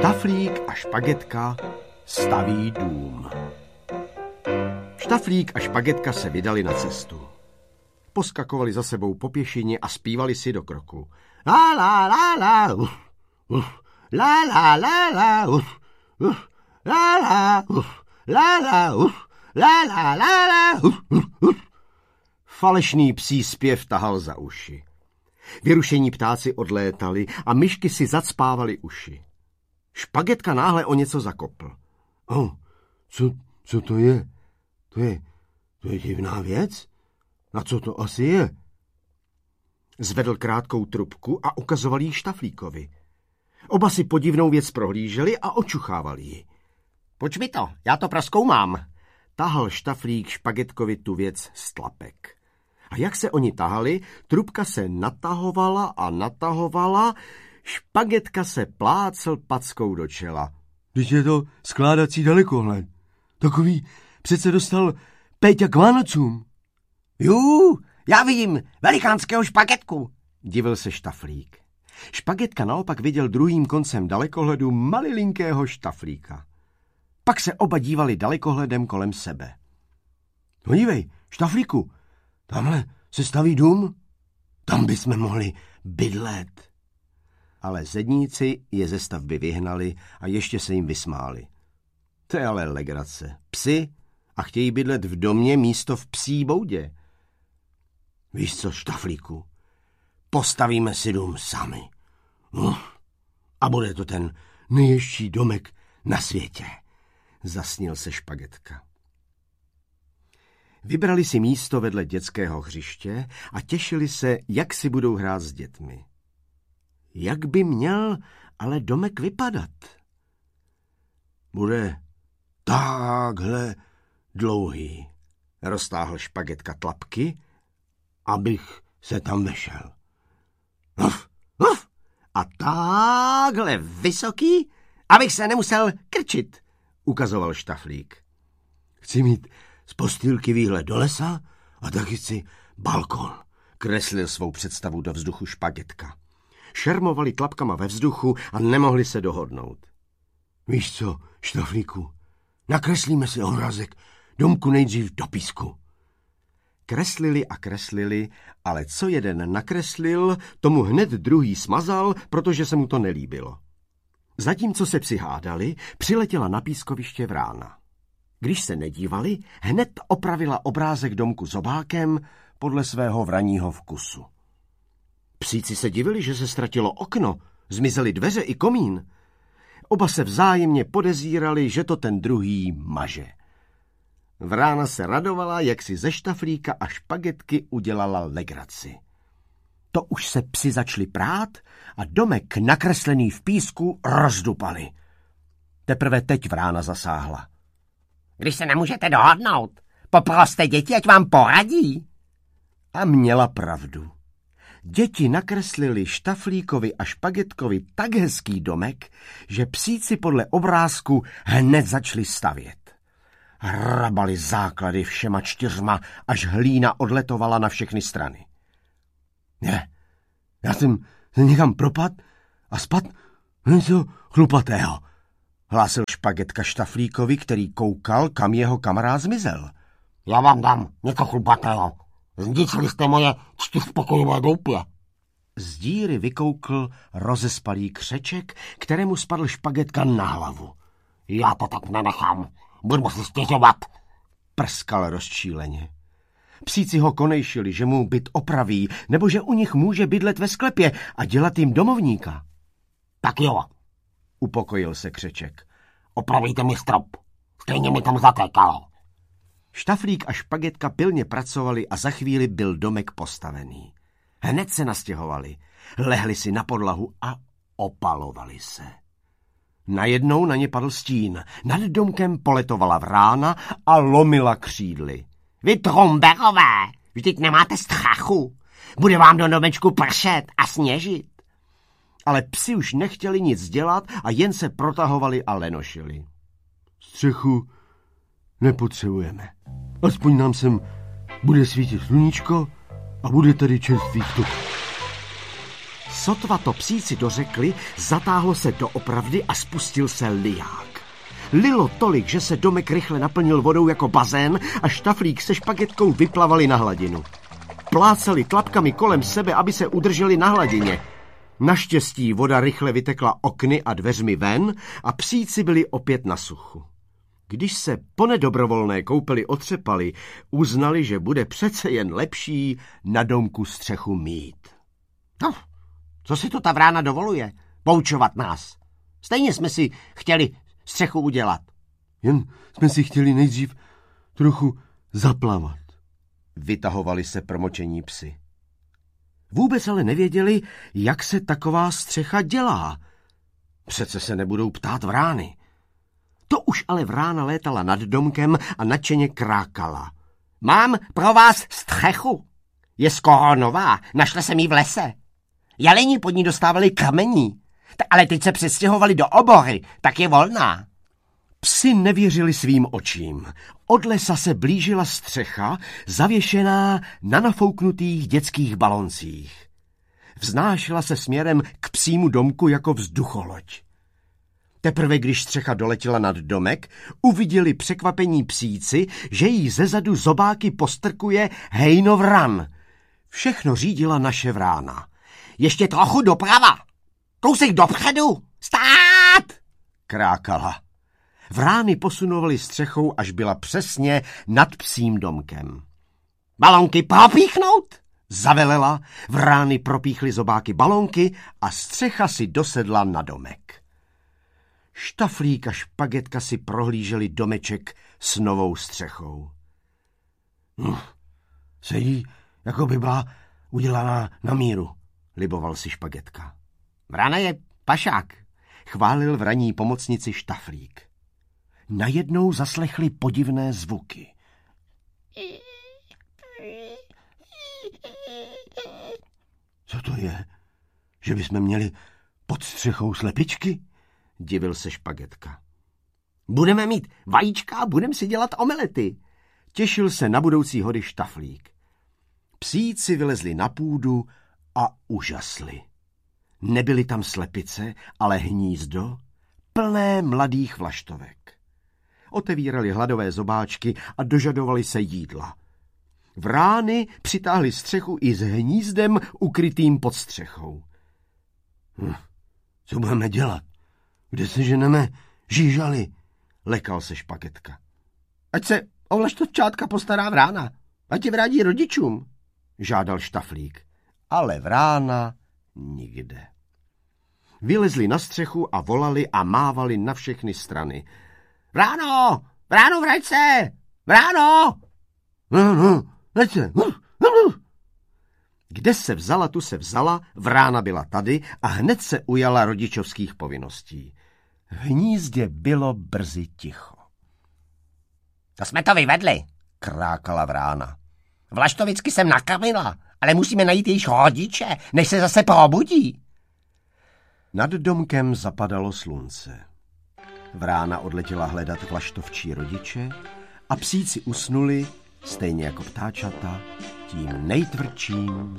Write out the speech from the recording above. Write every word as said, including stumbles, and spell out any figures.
Štaflík a Špagetka staví dům. Štaflík a Špagetka se vydali na cestu. Poskakovali za sebou po pěšině a zpívali si do kroku. La la la la, uh, uh, la la la la, uh, uh, la la, uh, la la, uh, la la la la, uh, uh, uh. Falešný psí zpěv tahal za uši. Vyrušení ptáci odlétali a myšky si zacpávaly uši. Špagetka náhle o něco zakopl. Oh, co, co to je? To je, to je divná věc? A co to asi je? Zvedl krátkou trubku a ukazoval ji Štaflíkovi. Oba si podivnou věc prohlíželi a očuchávali ji. Pojď mi to, já to prozkoumám. Tahal Štaflík Špagetkovi tu věc z tlapek. A jak se oni tahali, trubka se natahovala a natahovala, Špagetka se plácel packou do čela. Když je to skládací dalekohled. Takový přece dostal Péťa k Vánocům. Jú, já vidím velikánského Špagetku, divil se Štaflík. Špagetka naopak viděl druhým koncem dalekohledu malilinkého Štaflíka. Pak se oba dívali dalekohledem kolem sebe. No dívej, Štaflíku, tamhle se staví dům, tam bychom mohli bydlet. Ale zedníci je ze stavby vyhnali a ještě se jim vysmáli. To je ale legrace. Psi a chtějí bydlet v domě místo v psí boudě. Víš co, Štaflíku, postavíme si dům sami. No, a bude to ten nejježší domek na světě, zasnil se Špagetka. Vybrali si místo vedle dětského hřiště a těšili se, jak si budou hrát s dětmi. Jak by měl ale domek vypadat? Bude takhle dlouhý, roztáhl Špagetka tlapky, abych se tam vešel. Uf, uf, a takhle vysoký, abych se nemusel krčit, ukazoval Štaflík. Chci mít z postýlky výhled do lesa a taky chci balkon, kreslil svou představu do vzduchu Špagetka. Šermovali tlapkama ve vzduchu a nemohli se dohodnout. Víš co, Štaflíku, nakreslíme si obrázek domku nejdřív do písku. Kreslili a kreslili, ale co jeden nakreslil, tomu hned druhý smazal, protože se mu to nelíbilo. Zatímco se psi hádali, přiletěla na pískoviště vrána. Když se nedívali, hned opravila obrázek domku zobákem podle svého vraního vkusu. Psíci se divili, že se ztratilo okno, zmizely dveře i komín. Oba se vzájemně podezírali, že to ten druhý maže. Vrána se radovala, jak si ze Štaflíka a Špagetky udělala legraci. To už se psi začali prát a domek nakreslený v písku rozdupali. Teprve teď Vrána zasáhla. Když se nemůžete dohodnout, poproste děti, ať vám poradí. A měla pravdu. Děti nakreslili Štaflíkovi a Špagetkovi tak hezký domek, že psíci podle obrázku hned začali stavět. Hrabali základy všema čtyřma, až hlína odletovala na všechny strany. Ne, já jsem se někam propad a spad něco chlupatého, hlásil Špagetka Štaflíkovi, který koukal, kam jeho kamarád zmizel. Já vám dám něco chlupatého. Zničili jste moje čtyřpokojové doupě. Z díry vykoukl rozespalý křeček, kterému spadl Špagetka na hlavu. Já to tak nenechám. Budu si stěžovat, prskal rozčíleně. Psíci ho konejšili, že mu byt opraví, nebo že u nich může bydlet ve sklepě a dělat jim domovníka. Tak jo, upokojil se křeček. Opravíte mi strop, stejně mi tam zatékalo. Štaflík a Špagetka pilně pracovali a za chvíli byl domek postavený. Hned se nastěhovali, lehli si na podlahu a opalovali se. Najednou na ně padl stín, nad domkem poletovala Vrána a lomila křídly. Vy tromberové, vždyť nemáte strachu, bude vám do domečku pršet a sněžit. Ale psi už nechtěli nic dělat a jen se protahovali a lenošili. Střechu nepotřebujeme. Aspoň nám sem bude svítit sluníčko a bude tady čerstvý vzduch. Sotva to psíci dořekli, zatáhlo se doopravdy a spustil se liják. Lilo tolik, že se domek rychle naplnil vodou jako bazén a Štaflík se Špagetkou vyplavali na hladinu. Plácali tlapkami kolem sebe, aby se udrželi na hladině. Naštěstí voda rychle vytekla okny a dveřmi ven a psíci byli opět na suchu. Když se po nedobrovolné koupeli otřepali, uznali, že bude přece jen lepší na domku střechu mít. No, co si to ta vrána dovoluje? Poučovat nás. Stejně jsme si chtěli střechu udělat. Jen jsme si chtěli nejdřív trochu zaplavat. Vytahovali se promocení psi. Vůbec ale nevěděli, jak se taková střecha dělá. Přece se nebudou ptát vrány. To už ale vrána létala nad domkem a nadšeně krákala. Mám pro vás střechu. Je skoro nová, našla jsem ji v lese. Jeleni pod ní dostávali kamení, ale teď se přestěhovali do obory, tak je volná. Psi nevěřili svým očím. Od lesa se blížila střecha, zavěšená na nafouknutých dětských baloncích. Vznášela se směrem k psímu domku jako vzducholoď. Teprve když střecha doletěla nad domek, uviděli překvapení psíci, že jí zezadu zobáky postrkuje hejnovran. Všechno řídila naše vrána. Ještě trochu doprava, kousek dopředu, stát! Krákala. Vrány posunovaly střechou, až byla přesně nad psím domkem. Balonky propíchnout? Zavelela, vrány propíchly zobáky balonky a střecha si dosedla na domek. Štaflík a Špagetka si prohlíželi domeček s novou střechou. Hm, sedí, jako by byla udělaná na míru, liboval si Špagetka. Vrána je pašák, chválil vraní pomocnici Štaflík. Najednou zaslechli podivné zvuky. Co to je? Že bychom měli pod střechou slepičky? Divil se Špagetka. Budeme mít vajíčka a budeme si dělat omelety. Těšil se na budoucí hody Štaflík. Psíci vylezli na půdu a užasli. Nebyly tam slepice, ale hnízdo plné mladých vlaštovek. Otevírali hladové zobáčky a dožadovali se jídla. Vrány přitáhly střechu i s hnízdem ukrytým pod střechou. Hm, co budeme dělat? Kde se ženeme žížali? Lekal se Špagetka. Ať se o vlaštovčátka postará vrána, ať je vrátí rodičům, žádal Štaflík. Ale vrána nikde. Vylezli na střechu a volali a mávali na všechny strany. Vráno! Vráno, vrať se! Vráno! No, no, vrať se! Kde se vzala, tu se vzala, vrána byla tady a hned se ujala rodičovských povinností. V hnízdě bylo brzy ticho. To jsme to vyvedli, krákala vrána. Vlaštovicky jsem nakrmila, ale musíme najít jejich rodiče, než se zase probudí. Nad domkem zapadalo slunce. Vrána odletěla hledat vlaštovčí rodiče a psíci usnuli, stejně jako ptáčata, tím nejtvrdším